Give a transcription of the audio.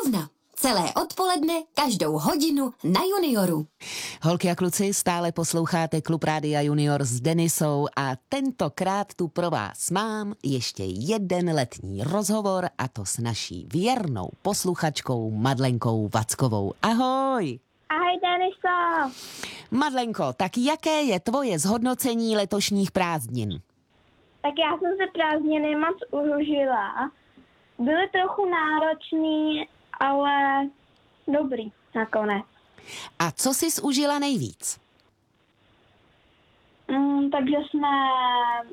Knihovna. Celé odpoledne, každou hodinu na Junioru. Holky a kluci, stále posloucháte Klub Rádia Junior s Denisou a tentokrát tu pro vás mám ještě jeden letní rozhovor, a to s naší věrnou posluchačkou Madlenkou Vackovou. Ahoj! Ahoj, Deniso! Madlenko, tak jaké je tvoje zhodnocení letošních prázdnin? Tak já jsem se prázdniny moc užila. Byly trochu náročný, ale dobrý nakonec. A co jsi užila nejvíc? Takže jsme